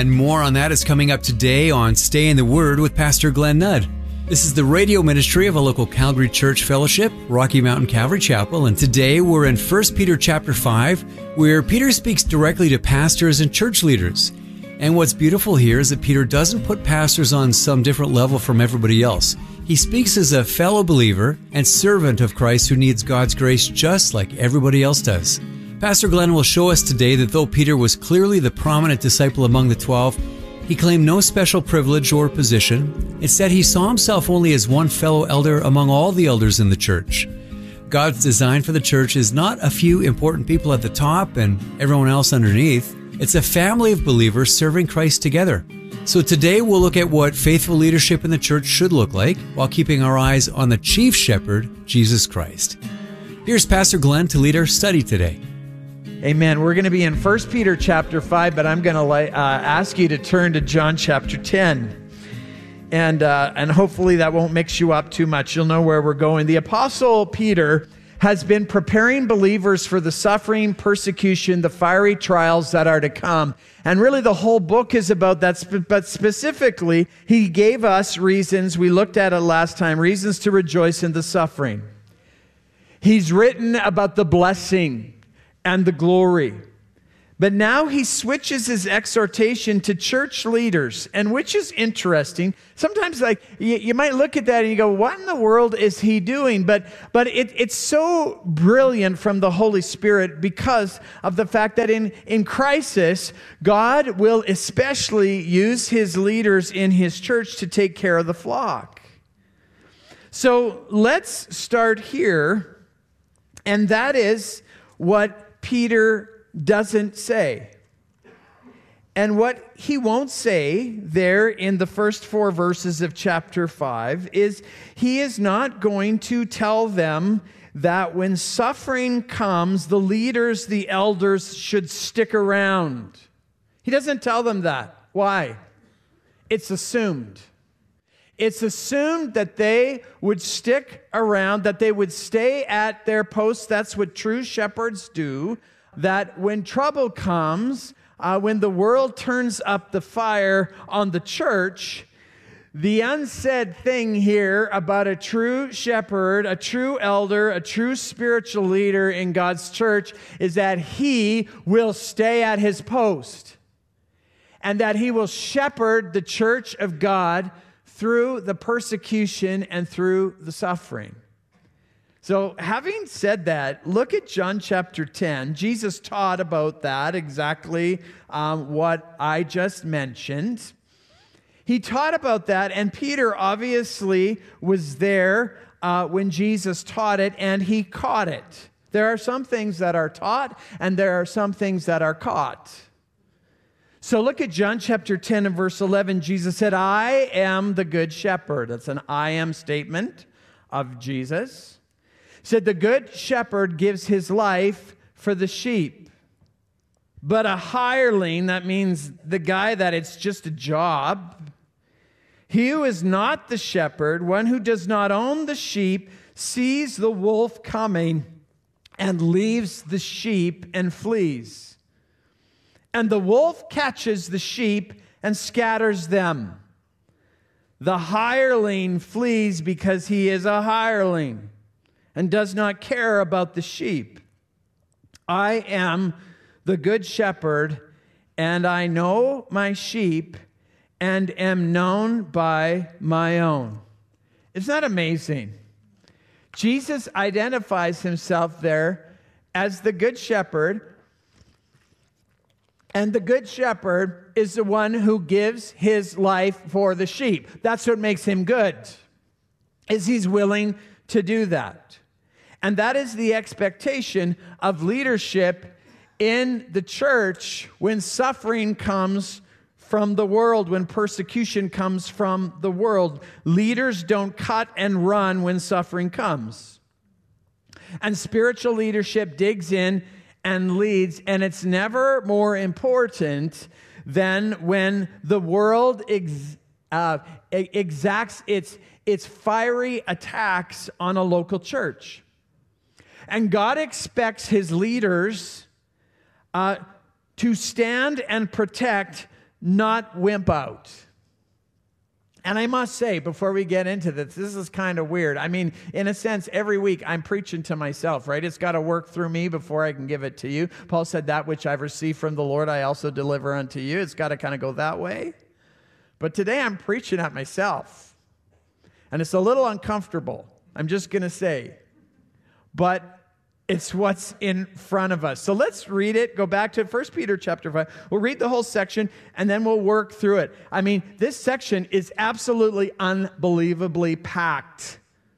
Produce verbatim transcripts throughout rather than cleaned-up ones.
And more on that is coming up today on Stay in the Word with Pastor Glenn Nudd. This is the radio ministry of a local Calgary Church Fellowship, Rocky Mountain Calvary Chapel, and today we're in First Peter chapter five, where Peter speaks directly to pastors and church leaders. And what's beautiful here is that Peter doesn't put pastors on some different level from everybody else. He speaks as a fellow believer and servant of Christ who needs God's grace just like everybody else does. Pastor Glenn will show us today that though Peter was clearly the prominent disciple among the twelve, he claimed no special privilege or position. Instead, he saw himself only as one fellow elder among all the elders in the church. God's design for the church is not a few important people at the top and everyone else underneath. It's a family of believers serving Christ together. So today we'll look at what faithful leadership in the church should look like while keeping our eyes on the chief shepherd, Jesus Christ. Here's Pastor Glenn to lead our study today. Amen. We're going to be in First Peter chapter five, but I'm going to uh, ask you to turn to John chapter ten. And, uh, and hopefully that won't mix you up too much. You'll know where we're going. The Apostle Peter has been preparing believers for the suffering, persecution, the fiery trials that are to come. And really the whole book is about that. But specifically, he gave us reasons, we looked at it last time, reasons to rejoice in the suffering. He's written about the blessing and the glory. But now he switches his exhortation to church leaders, and which is interesting. Sometimes like you, you might look at that and you go, what in the world is he doing? But, but it, it's so brilliant from the Holy Spirit because of the fact that in, in crisis, God will especially use his leaders in his church to take care of the flock. So let's start here, and that is what Peter doesn't say. And what he won't say there in the first four verses of chapter five is he is not going to tell them that when suffering comes, the leaders, the elders should stick around. He doesn't tell them that. Why? It's assumed. It's assumed that they would stick around, that they would stay at their posts. That's what true shepherds do. That when trouble comes, uh, when the world turns up the fire on the church, the unsaid thing here about a true shepherd, a true elder, a true spiritual leader in God's church is that he will stay at his post and that he will shepherd the church of God through the persecution and through the suffering. So having said that, look at John chapter ten. Jesus taught about that, exactly um, what I just mentioned. He taught about that, and Peter obviously was there uh, when Jesus taught it, and he caught it. There are some things that are taught, and there are some things that are caught. So look at John chapter ten and verse eleven. Jesus said, I am the good shepherd. That's an I am statement of Jesus. Said the good shepherd gives his life for the sheep. But a hireling, that means the guy that it's just a job, he who is not the shepherd, one who does not own the sheep, sees the wolf coming and leaves the sheep and flees. And the wolf catches the sheep and scatters them. The hireling flees because he is a hireling and does not care about the sheep. I am the good shepherd, and I know my sheep and am known by my own. Isn't that amazing? Jesus identifies himself there as the good shepherd, and the good shepherd is the one who gives his life for the sheep. That's what makes him good, is he's willing to do that. And that is the expectation of leadership in the church when suffering comes from the world, when persecution comes from the world. Leaders don't cut and run when suffering comes. And spiritual leadership digs in and leads, and it's never more important than when the world ex- uh, exacts its, its fiery attacks on a local church. And God expects his leaders uh, to stand and protect not wimp out. And I must say, before we get into this, this is kind of weird. I mean, in a sense, every week I'm preaching to myself, right? It's got to work through me before I can give it to you. Paul said, that which I've received from the Lord, I also deliver unto you. It's got to kind of go that way. But today I'm preaching at myself. And it's a little uncomfortable, I'm just going to say. But it's what's in front of us. So let's read it. Go back to First Peter chapter five. We'll read the whole section, and then we'll work through it. I mean, this section is absolutely unbelievably packed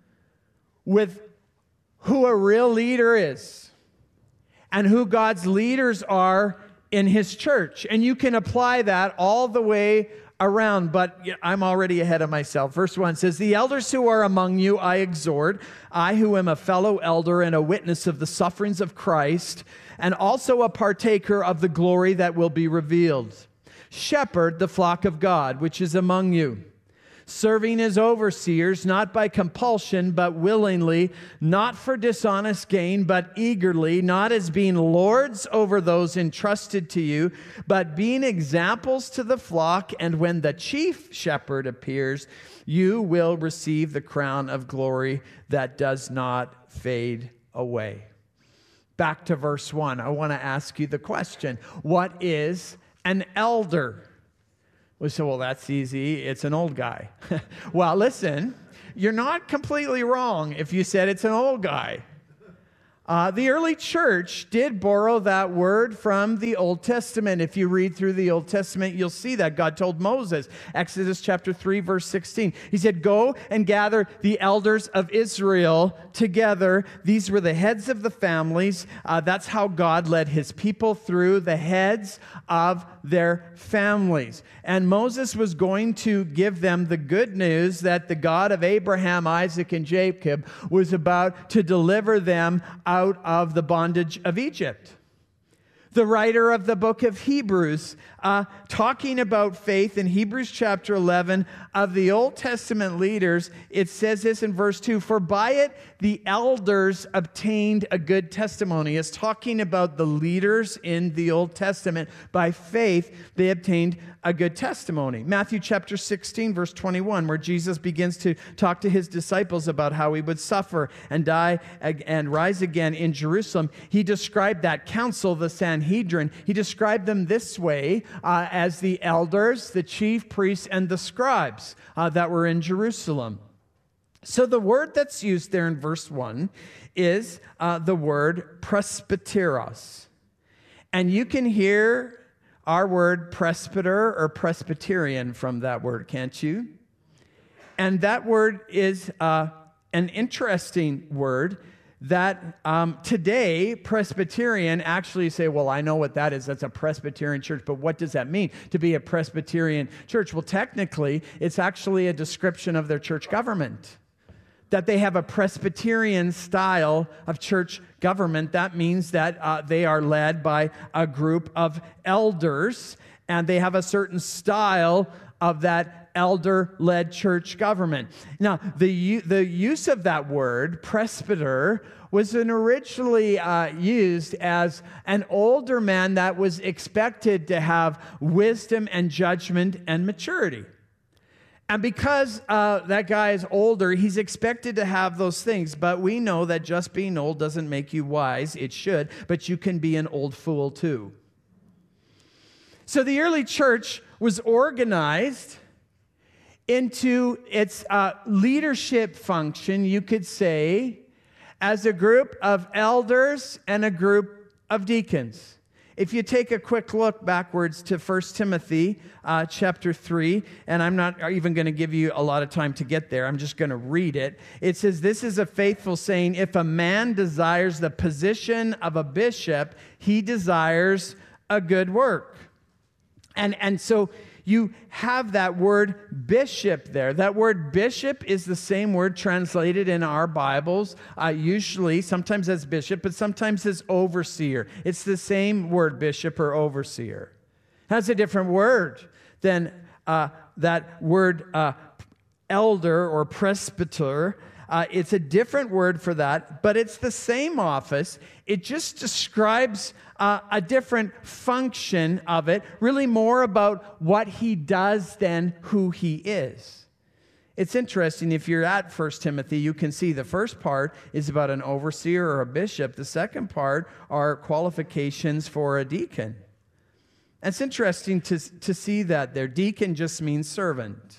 with who a real leader is and who God's leaders are in his church. And you can apply that all the way around, but I'm already ahead of myself. Verse one says, the elders who are among you I exhort, I who am a fellow elder and a witness of the sufferings of Christ, and also a partaker of the glory that will be revealed. Shepherd the flock of God, which is among you, serving as overseers, not by compulsion, but willingly, not for dishonest gain, but eagerly, not as being lords over those entrusted to you, but being examples to the flock. And when the chief shepherd appears, you will receive the crown of glory that does not fade away. Back to verse one, I want to ask you the question, what is an elder? We say, well, that's easy. It's an old guy. Well, listen, you're not completely wrong if you said it's an old guy. Uh, the early church did borrow that word from the Old Testament. If you read through the Old Testament, you'll see that God told Moses, Exodus chapter three, verse sixteen. He said, go and gather the elders of Israel together. These were the heads of the families. Uh, that's how God led his people through, the heads of their families. And Moses was going to give them the good news that the God of Abraham, Isaac, and Jacob was about to deliver them out of the bondage of Egypt. The writer of the book of Hebrews, uh, talking about faith in Hebrews chapter eleven of the Old Testament leaders, it says this in verse two, for by it the elders obtained a good testimony. It's talking about the leaders in the Old Testament. By faith, they obtained a good testimony. Matthew chapter sixteen, verse twenty-one, where Jesus begins to talk to his disciples about how he would suffer and die and rise again in Jerusalem. He described that council, the Sanhedrin. He described them this way uh, as the elders, the chief priests, and the scribes uh, that were in Jerusalem. So the word that's used there in verse one is uh, the word presbyteros. And you can hear our word presbyter or Presbyterian from that word, can't you? And that word is uh, an interesting word that um, today Presbyterian actually say, well, I know what that is. That's a Presbyterian church. But what does that mean to be a Presbyterian church? Well, technically, it's actually a description of their church government. That they have a Presbyterian style of church government. That means that uh, they are led by a group of elders, and they have a certain style of that elder-led church government. Now, the, the use of that word, presbyter, was an originally uh, used as an older man that was expected to have wisdom and judgment and maturity. And because uh, that guy is older, he's expected to have those things. But we know that just being old doesn't make you wise. It should. But you can be an old fool too. So the early church was organized into its uh, leadership function, you could say, as a group of elders and a group of deacons. If you take a quick look backwards to First Timothy uh, chapter three, and I'm not even going to give you a lot of time to get there, I'm just going to read it. It says, this is a faithful saying, if a man desires the position of a bishop, he desires a good work. And, and so you have that word bishop there. That word bishop is the same word translated in our Bibles, uh, usually, sometimes as bishop, but sometimes as overseer. It's the same word, bishop or overseer. That's a different word than uh, that word uh, elder or presbyter. Uh, it's a different word for that, but it's the same office. It just describes uh, a different function of it, really more about what he does than who he is. It's interesting, if you're at First Timothy, you can see the first part is about an overseer or a bishop. The second part are qualifications for a deacon. And it's interesting to, to see that there. Deacon just means servant.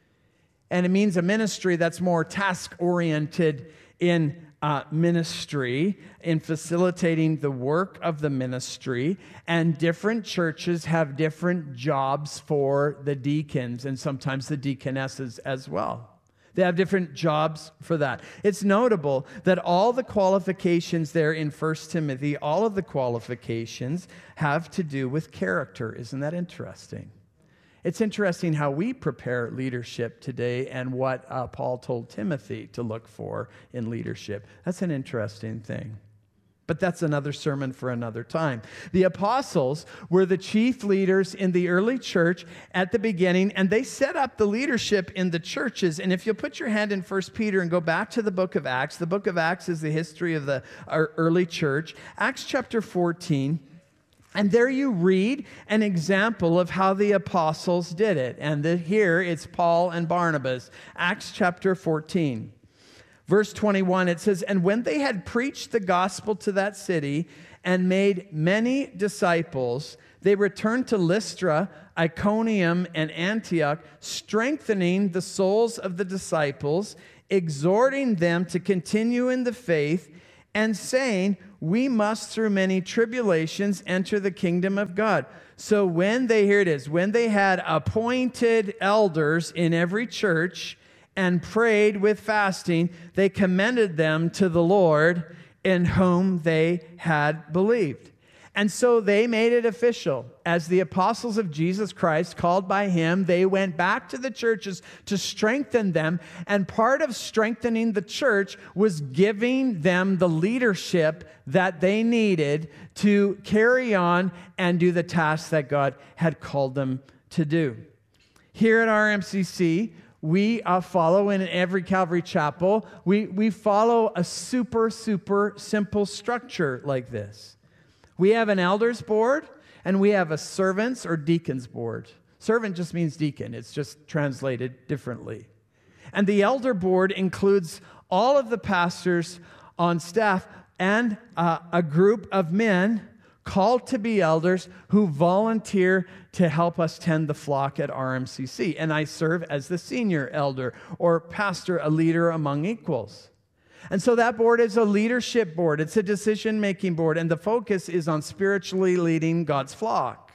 And it means a ministry that's more task-oriented in uh, ministry, in facilitating the work of the ministry. And different churches have different jobs for the deacons and sometimes the deaconesses as well. They have different jobs for that. It's notable that all the qualifications there in First Timothy, all of the qualifications have to do with character. Isn't that interesting? It's interesting how we prepare leadership today and what uh, Paul told Timothy to look for in leadership. That's an interesting thing. But that's another sermon for another time. The apostles were the chief leaders in the early church at the beginning, and they set up the leadership in the churches. And if you'll put your hand in First Peter and go back to the book of Acts, the book of Acts is the history of the early church. Acts chapter fourteen. And there you read an example of how the apostles did it. And the, here it's Paul and Barnabas. Acts chapter fourteen. Verse twenty-one, it says, "And when they had preached the gospel to that city and made many disciples, they returned to Lystra, Iconium, and Antioch, strengthening the souls of the disciples, exhorting them to continue in the faith, and saying, 'We must through many tribulations enter the kingdom of God.'" So when they, here it is, when they had appointed elders in every church and prayed with fasting, they commended them to the Lord in whom they had believed. And so they made it official. As the apostles of Jesus Christ, called by him, they went back to the churches to strengthen them. And part of strengthening the church was giving them the leadership that they needed to carry on and do the tasks that God had called them to do. Here at R M C C, we uh, follow, in every Calvary Chapel, we, we follow a super, super simple structure like this. We have an elders board, and we have a servants or deacons board. Servant just means deacon. It's just translated differently. And the elder board includes all of the pastors on staff and uh, a group of men called to be elders who volunteer to help us tend the flock at R M C C. And I serve as the senior elder or pastor, a leader among equals. And so that board is a leadership board. It's a decision-making board, and the focus is on spiritually leading God's flock.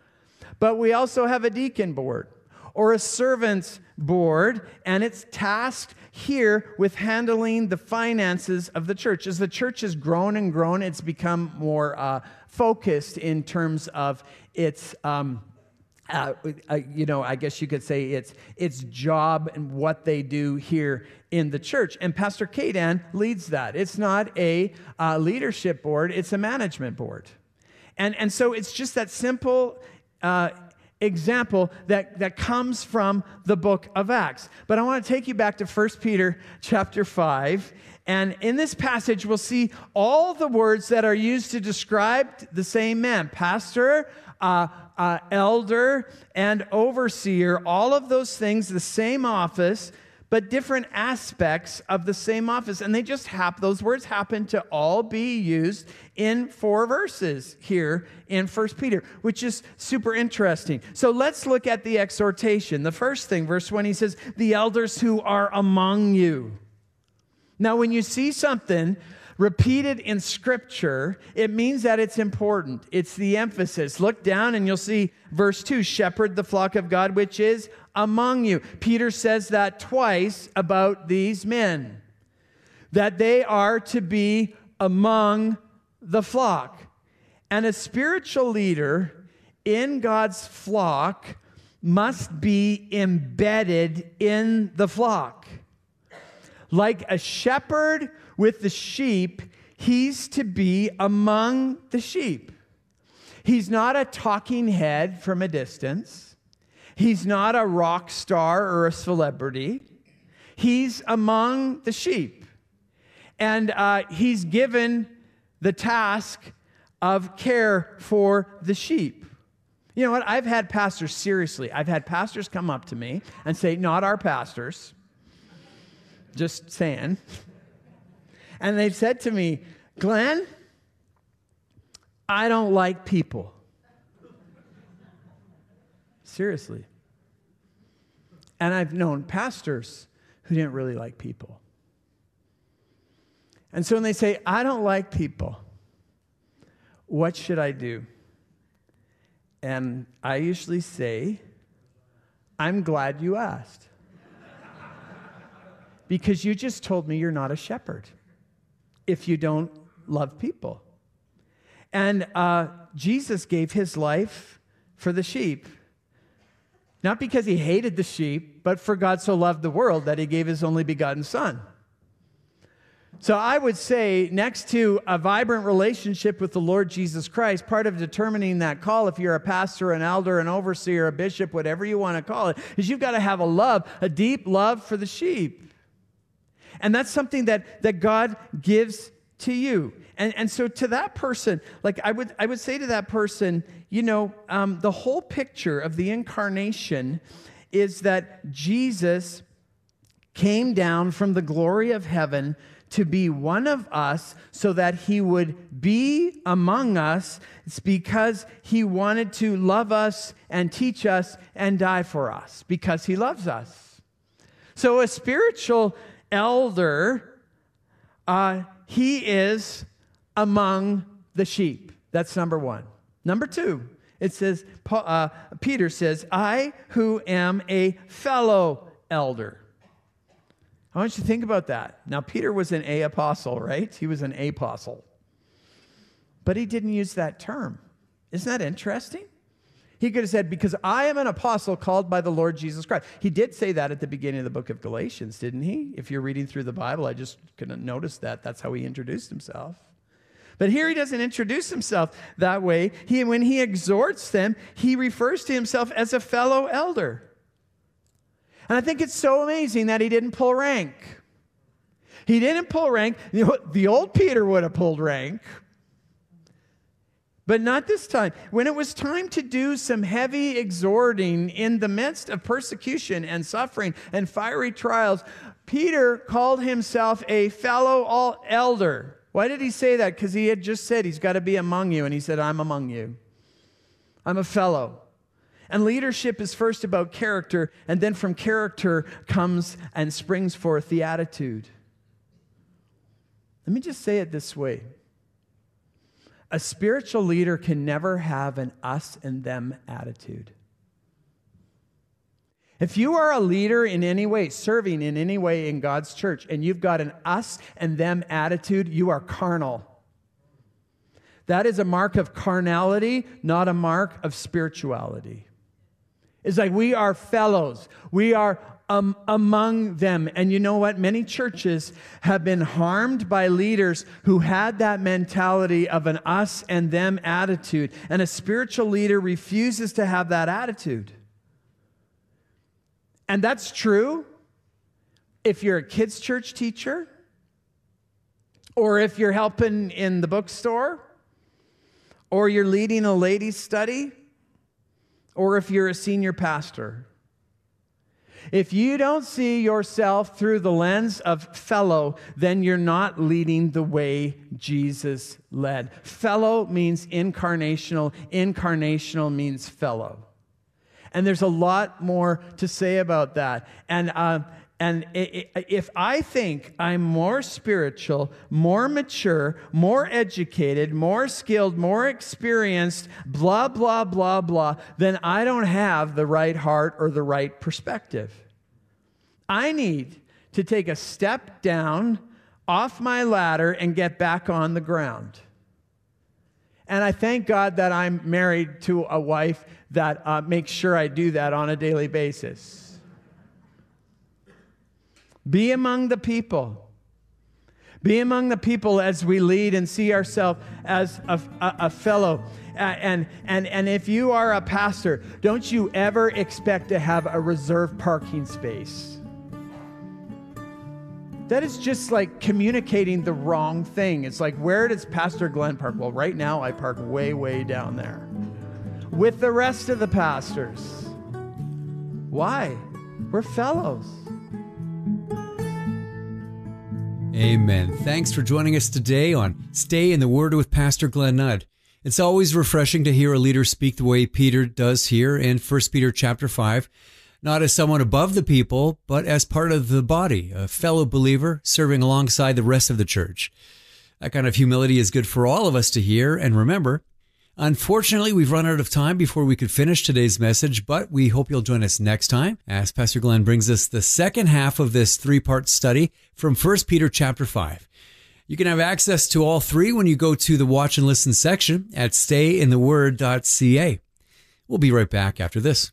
But we also have a deacon board or a servants board, and it's tasked here with handling the finances of the church. As the church has grown and grown, it's become more uh, focused in terms of its um, Uh, uh, you know, I guess you could say it's its job and what they do here in the church. And Pastor Kadan leads that. It's not a uh, leadership board, it's a management board. And, and so it's just that simple uh, example that, that comes from the book of Acts. But I want to take you back to First Peter chapter five. And in this passage, we'll see all the words that are used to describe the same man. Pastor, uh, uh, elder, and overseer. All of those things, the same office, but different aspects of the same office. And they just happen, those words happen to all be used in four verses here in First Peter, which is super interesting. So let's look at the exhortation. The first thing, verse one, he says, "The elders who are among you." Now, when you see something repeated in Scripture, it means that it's important. It's the emphasis. Look down and you'll see verse two, "Shepherd the flock of God, which is among you." Peter says that twice about these men, that they are to be among the flock. And a spiritual leader in God's flock must be embedded in the flock. Like a shepherd with the sheep, he's to be among the sheep. He's not a talking head from a distance. He's not a rock star or a celebrity. he's among the sheep. And uh, he's given the task of care for the sheep. You know what? I've had pastors, seriously, I've had pastors come up to me and say, not our pastors, just saying. And they've said to me, Glenn, I don't like people. Seriously. And I've known pastors who didn't really like people. And so when they say, I don't like people, what should I do? And I usually say, I'm glad you asked. Because you just told me you're not a shepherd if you don't love people. And uh, Jesus gave his life for the sheep. Not because he hated the sheep, but for God so loved the world that he gave his only begotten Son. So I would say, next to a vibrant relationship with the Lord Jesus Christ, part of determining that call, if you're a pastor, an elder, an overseer, a bishop, whatever you want to call it, is you've got to have a love, a deep love for the sheep. And that's something that, that God gives to you. And, and so to that person, like I would, I would say to that person, you know, um, the whole picture of the incarnation is that Jesus came down from the glory of heaven to be one of us so that he would be among us. It's because he wanted to love us and teach us and die for us because he loves us. So a spiritual elder, uh, he is among the sheep. That's number one. Number two, it says, uh, Peter says, I who am a fellow elder. I want you to think about that. Now, Peter was an A apostle, right? He was an apostle. But he didn't use that term. Isn't that interesting? He could have said, because I am an apostle called by the Lord Jesus Christ. He did say that at the beginning of the book of Galatians, didn't he? If you're reading through the Bible, I just couldn't notice that. That's how he introduced himself. But here he doesn't introduce himself that way. He, when he exhorts them, he refers to himself as a fellow elder. And I think it's so amazing that he didn't pull rank. He didn't pull rank. You know, the old Peter would have pulled rank. But not this time. When it was time to do some heavy exhorting in the midst of persecution and suffering and fiery trials, Peter called himself a fellow elder. Why did he say that? Because he had just said he's got to be among you. And he said, I'm among you. I'm a fellow. And leadership is first about character, and then from character comes and springs forth the attitude. Let me just say it this way. A spiritual leader can never have an us and them attitude. If you are a leader in any way, serving in any way in God's church, and you've got an us and them attitude, you are carnal. That is a mark of carnality, not a mark of spirituality. It's like we are fellows. We are um, among them. And you know what? Many churches have been harmed by leaders who had that mentality of an us and them attitude. And a spiritual leader refuses to have that attitude. And that's true if you're a kids' church teacher, or if you're helping in the bookstore, or you're leading a ladies' study, or if you're a senior pastor. If you don't see yourself through the lens of fellow, then you're not leading the way Jesus led. Fellow means incarnational. Incarnational means fellow. And there's a lot more to say about that. And uh, and if I think I'm more spiritual, more mature, more educated, more skilled, more experienced, blah, blah, blah, blah, then I don't have the right heart or the right perspective. I need to take a step down off my ladder and get back on the ground. And I thank God that I'm married to a wife that uh, makes sure I do that on a daily basis. Be among the people. Be among the people as we lead and see ourselves as a, a, a fellow. Uh, and, and, and if you are a pastor, don't you ever expect to have a reserved parking space. that is just like communicating the wrong thing. It's like, where does Pastor Glenn park? Well, right now I park way, way down there with the rest of the pastors. Why? We're fellows. Amen. Thanks for joining us today on Stay in the Word with Pastor Glenn Nudd. It's always refreshing to hear a leader speak the way Peter does here in First Peter chapter five, not as someone above the people, but as part of the body, a fellow believer serving alongside the rest of the church. That kind of humility is good for all of us to hear and remember. Unfortunately, we've run out of time before we could finish today's message, but we hope you'll join us next time as Pastor Glenn brings us the second half of this three-part study from First Peter chapter five. You can have access to all three when you go to the Watch and Listen section at stay in the word dot c a. We'll be right back after this.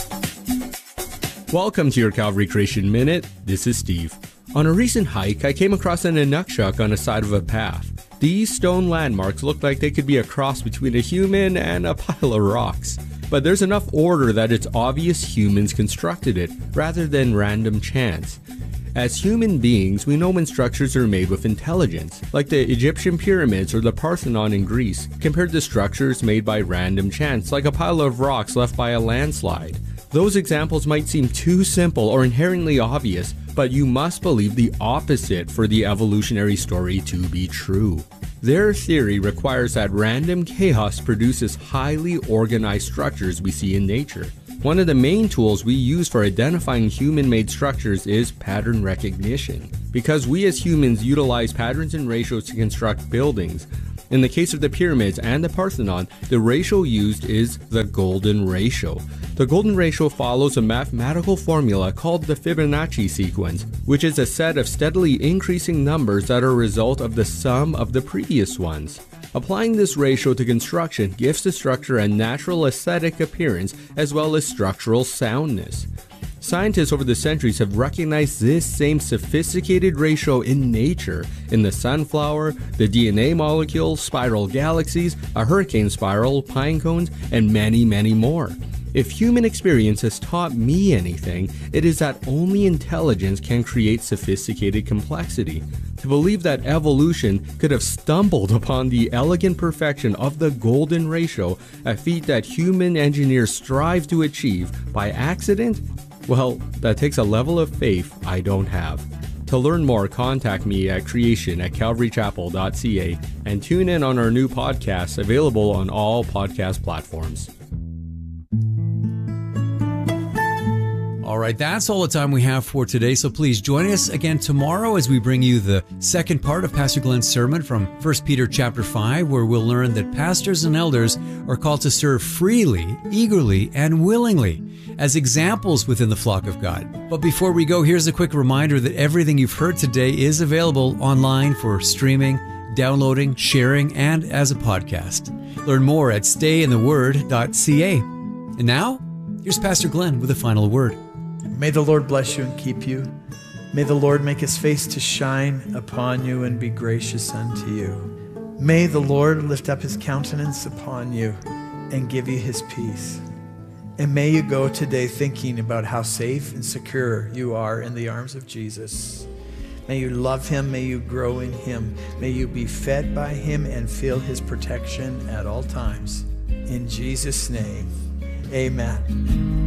Welcome to your Calvary Creation Minute. This is Steve. On a recent hike, I came across an Inukshuk on the side of a path. These stone landmarks looked like they could be a cross between a human and a pile of rocks. But there's enough order that it's obvious humans constructed it, rather than random chance. As human beings, we know when structures are made with intelligence, like the Egyptian pyramids or the Parthenon in Greece, compared to structures made by random chance, like a pile of rocks left by a landslide. Those examples might seem too simple or inherently obvious, but you must believe the opposite for the evolutionary story to be true. Their theory requires that random chaos produces highly organized structures we see in nature. One of the main tools we use for identifying human-made structures is pattern recognition, because we as humans utilize patterns and ratios to construct buildings. In the case of the pyramids and the Parthenon, the ratio used is the golden ratio. The golden ratio follows a mathematical formula called the Fibonacci sequence, which is a set of steadily increasing numbers that are a result of the sum of the previous ones. Applying this ratio to construction gives the structure a natural aesthetic appearance as well as structural soundness. Scientists over the centuries have recognized this same sophisticated ratio in nature, in the sunflower, the D N A molecule, spiral galaxies, a hurricane spiral, pine cones, and many, many more. If human experience has taught me anything, it is that only intelligence can create sophisticated complexity. To believe that evolution could have stumbled upon the elegant perfection of the golden ratio, a feat that human engineers strive to achieve, by accident? Well, that takes a level of faith I don't have. To learn more, contact me at creation at calvary chapel dot c a and tune in on our new podcast available on all podcast platforms. All right, that's all the time we have for today, so please join us again tomorrow as we bring you the second part of Pastor Glenn's sermon from First Peter chapter five, where we'll learn that pastors and elders are called to serve freely, eagerly, and willingly as examples within the flock of God. But before we go, here's a quick reminder that everything you've heard today is available online for streaming, downloading, sharing, and as a podcast. Learn more at stay in the word dot c a. And now, here's Pastor Glenn with a final word. May the Lord bless you and keep you. May the Lord make his face to shine upon you and be gracious unto you. May the Lord lift up his countenance upon you and give you his peace. And may you go today thinking about how safe and secure you are in the arms of Jesus. May you love him. May you grow in him. May you be fed by him and feel his protection at all times. In Jesus' name, amen.